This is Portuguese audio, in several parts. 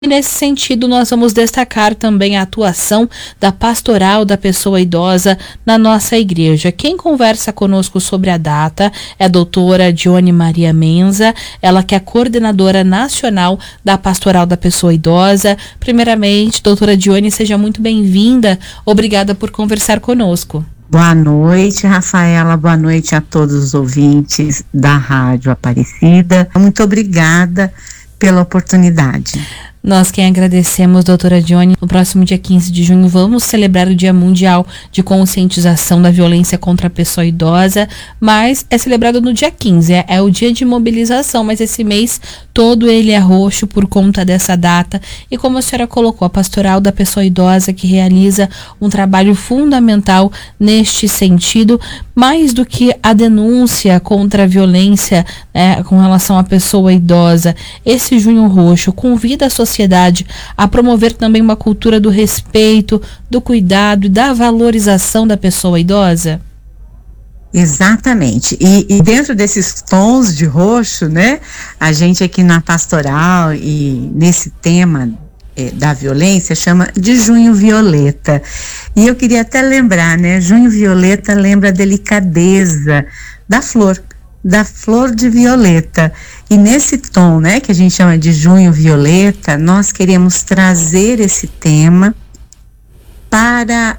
E nesse sentido, nós vamos destacar também a atuação da pastoral da pessoa idosa na nossa igreja. Quem conversa conosco sobre a data é a doutora Dione Maria Menza, ela que é coordenadora nacional da pastoral da pessoa idosa. Primeiramente, doutora Dione, seja muito bem-vinda. Obrigada por conversar conosco. Boa noite, Rafaela. Boa noite a todos os ouvintes da Rádio Aparecida. Muito obrigada pela oportunidade. Nós quem agradecemos, doutora Dione. No próximo dia 15 de junho vamos celebrar o Dia Mundial de Conscientização da Violência contra a Pessoa Idosa, mas é celebrado no dia 15, é o dia de mobilização, mas esse mês todo ele é roxo por conta dessa data. E como a senhora colocou, a pastoral da pessoa idosa que realiza um trabalho fundamental neste sentido, mais do que a denúncia contra a violência, né, com relação à pessoa idosa. Esse junho roxo convida a sociedade a promover também uma cultura do respeito, do cuidado e da valorização da pessoa idosa? Exatamente. E dentro desses tons de roxo, né, a gente aqui na pastoral e nesse tema da violência chama de Junho Violeta. E eu queria até lembrar, né, Junho Violeta lembra a delicadeza da flor de violeta. E nesse tom, né, que a gente chama de Junho Violeta, nós queremos trazer esse tema para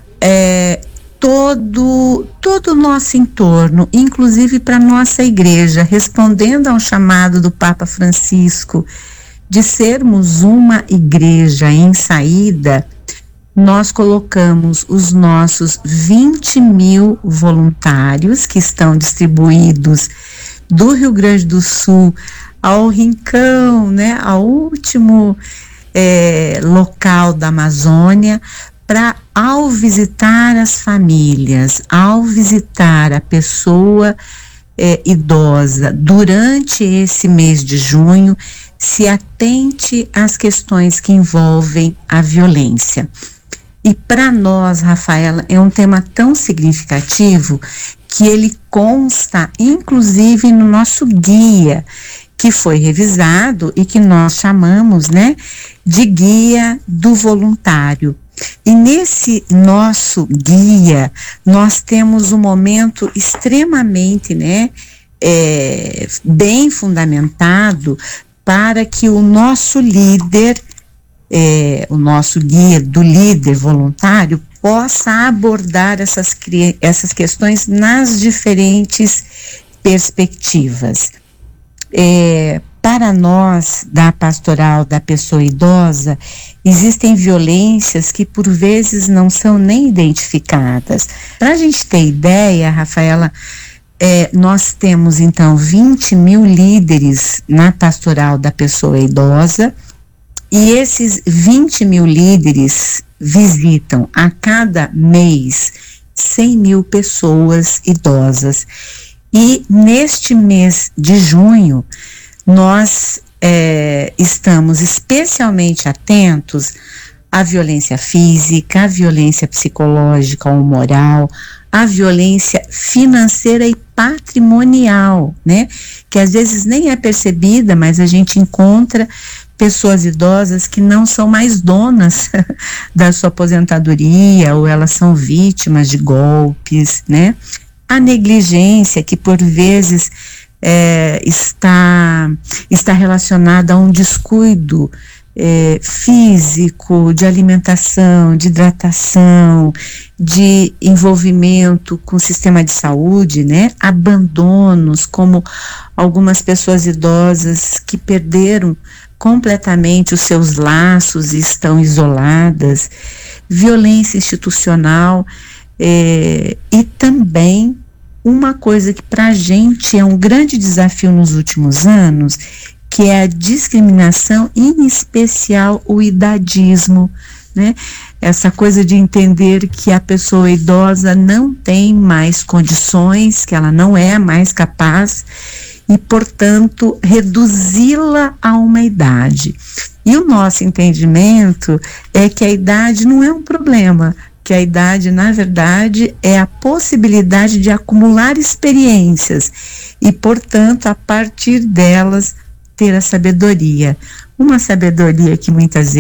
todo o nosso entorno, inclusive para nossa igreja, respondendo ao chamado do Papa Francisco de sermos uma igreja em saída. Nós colocamos os nossos 20 mil voluntários que estão distribuídos do Rio Grande do Sul ao Rincão, né, ao último local da Amazônia, para, ao visitar as famílias, ao visitar a pessoa idosa durante esse mês de junho, se atente às questões que envolvem a violência. E para nós, Rafaela, é um tema tão significativo que ele consta, inclusive, no nosso guia, que foi revisado e que nós chamamos, né, de Guia do Voluntário. E nesse nosso guia, nós temos um momento extremamente, né, bem fundamentado para que o nosso líder, o nosso guia do líder voluntário, possa abordar essas questões nas diferentes perspectivas. Para nós, da pastoral da pessoa idosa, existem violências que por vezes não são nem identificadas. Para a gente ter ideia, Rafaela, nós temos então 20 mil líderes na pastoral da pessoa idosa, e esses 20 mil líderes visitam a cada mês 100 mil pessoas idosas. E neste mês de junho, nós estamos especialmente atentos à violência física, à violência psicológica ou moral, à violência financeira e patrimonial, né? Que às vezes nem é percebida, mas a gente encontra pessoas idosas que não são mais donas da sua aposentadoria, ou elas são vítimas de golpes, né? A negligência, que por vezes está relacionada a um descuido físico, de alimentação, de hidratação, de envolvimento com o sistema de saúde, né? Abandonos, como algumas pessoas idosas que perderam completamente os seus laços e estão isoladas, violência institucional, e também uma coisa que para a gente é um grande desafio nos últimos anos, que é a discriminação, em especial o idadismo, né? Essa coisa de entender que a pessoa idosa não tem mais condições, que ela não é mais capaz, e, portanto, reduzi-la a uma idade. E o nosso entendimento é que a idade não é um problema, que a idade, na verdade, é a possibilidade de acumular experiências e, portanto, a partir delas, ter a sabedoria. Uma sabedoria que muitas